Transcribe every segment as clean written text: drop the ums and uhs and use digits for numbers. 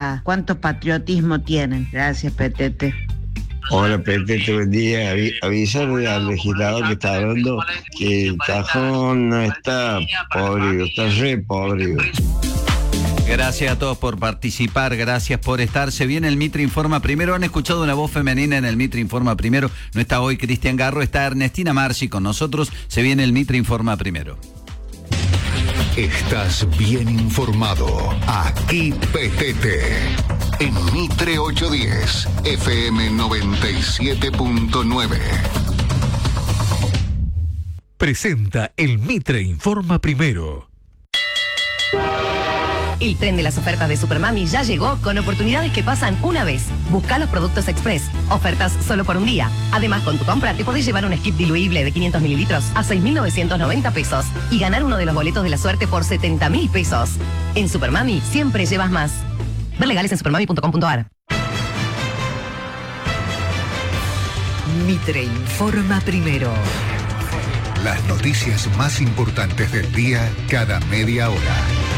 ventaja? ¿Cuánto patriotismo tienen? Gracias, Petete. Hola, Petete, buen día. Avisarle al legislador que está hablando que el cajón no está podrido, está re podrido. Gracias a todos por participar, gracias por estar. Se viene el Mitre Informa Primero. Han escuchado una voz femenina en el Mitre Informa Primero. No está hoy Cristian Garro, está Ernestina Marchi con nosotros. Se viene el Mitre Informa Primero. Estás bien informado. Aquí Petete. En Mitre 810, FM 97.9. Presenta el Mitre Informa Primero. El tren de las ofertas de Supermami ya llegó con oportunidades que pasan una vez. Busca los productos Express. Ofertas solo por un día. Además, con tu compra te podés llevar un skip diluible de 500 mililitros a 6.990 pesos y ganar uno de los boletos de la suerte por 70.000 pesos. En Supermami siempre llevas más. Ver legales en supermami.com.ar. Mitre Informa Primero. Las noticias más importantes del día cada media hora.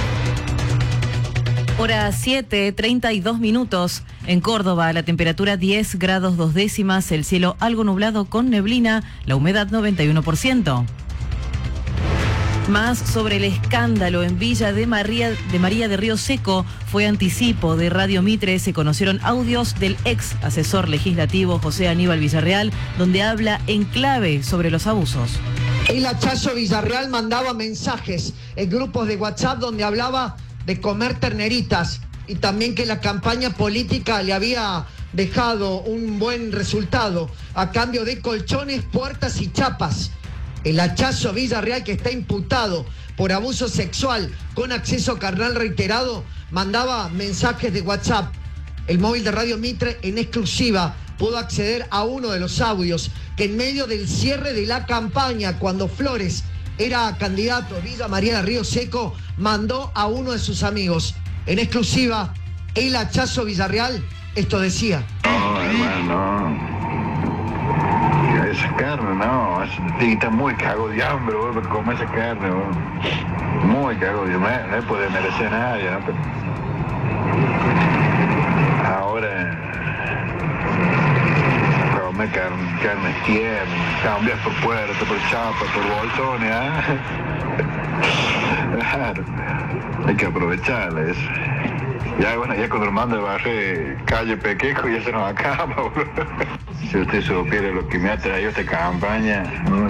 Hora 7:32. En Córdoba, la temperatura 10 grados 2 décimas, el cielo algo nublado con neblina, la humedad 91%. Más sobre el escándalo en Villa de María de Río Seco. Fue anticipo de Radio Mitre. Se conocieron audios del ex asesor legislativo José Aníbal Villarreal, donde habla en clave sobre los abusos. El hachazo Villarreal mandaba mensajes en grupos de WhatsApp donde hablaba de comer terneritas y también que la campaña política le había dejado un buen resultado a cambio de colchones, puertas y chapas. El hachazo Villarreal, que está imputado por abuso sexual con acceso carnal reiterado, mandaba mensajes de WhatsApp. El móvil de Radio Mitre en exclusiva pudo acceder a uno de los audios que en medio del cierre de la campaña, cuando Flores era candidato a Villa María de Río Seco, mandó a uno de sus amigos. En exclusiva, el hachazo Villarreal, esto decía. No, hermano, esa carne, no, está muy cago de hambre, para comer esa carne, muy cago de hambre, no puede merecer nadie, ¿no? Pero ahora, comer carne tierna, cambiar por puerta, por chapa, por bolsones, ¿ah? Claro, hay que aprovecharla eso. Ya bueno, ya cuando manda de barre calle Pequejo ya se nos acaba, bro. Si usted supiera lo que me ha traído esta campaña,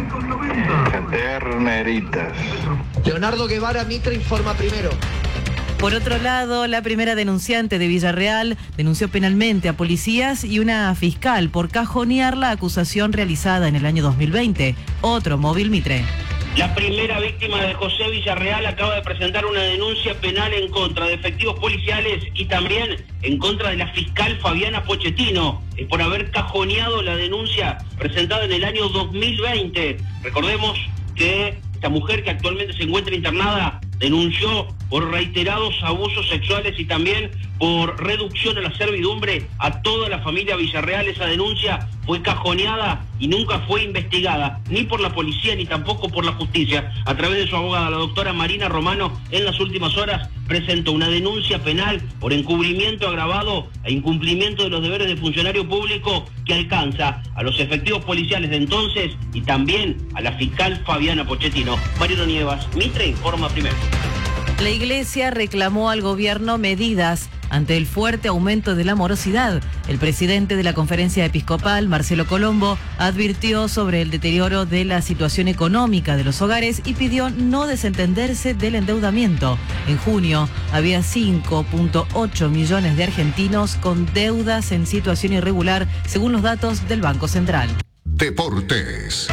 terneritas. Leonardo Guevara, Mitre Informa Primero. Por otro lado, la primera denunciante de Villarreal denunció penalmente a policías y una fiscal por cajonear la acusación realizada en el año 2020. Otro móvil Mitre. La primera víctima de José Villarreal acaba de presentar una denuncia penal en contra de efectivos policiales y también en contra de la fiscal Fabiana Pochettino por haber cajoneado la denuncia presentada en el año 2020. Recordemos que esta mujer, que actualmente se encuentra internada, denunció por reiterados abusos sexuales y también por reducción a la servidumbre a toda la familia Villarreal. Esa denuncia fue cajoneada y nunca fue investigada, ni por la policía ni tampoco por la justicia. A través de su abogada, la doctora Marina Romano, en las últimas horas presentó una denuncia penal por encubrimiento agravado e incumplimiento de los deberes de funcionario público que alcanza a los efectivos policiales de entonces y también a la fiscal Fabiana Pochettino. Mariano Nievas, Mitre Informa Primero. La Iglesia reclamó al gobierno medidas ante el fuerte aumento de la morosidad. El presidente de la Conferencia Episcopal, Marcelo Colombo, advirtió sobre el deterioro de la situación económica de los hogares y pidió no desentenderse del endeudamiento. En junio había 5.8 millones de argentinos con deudas en situación irregular, según los datos del Banco Central. Deportes.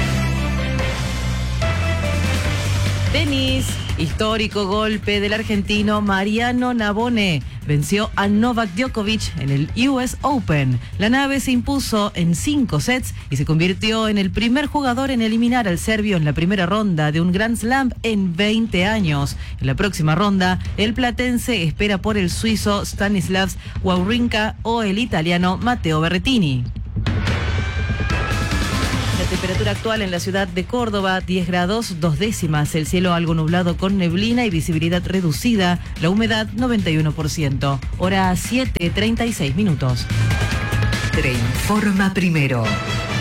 Tenis. Histórico golpe del argentino Mariano Navone. Venció a Novak Djokovic en el US Open. La nave se impuso en 5 sets y se convirtió en el primer jugador en eliminar al serbio en la primera ronda de un Grand Slam en 20 años. En la próxima ronda, el platense espera por el suizo Stanislavs Wawrinka o el italiano Matteo Berrettini. temperatura actual en la ciudad de Córdoba, 10 grados 2 décimas. El cielo algo nublado con neblina y visibilidad reducida. La humedad 91%. Hora 7:36 minutos. Te informa primero.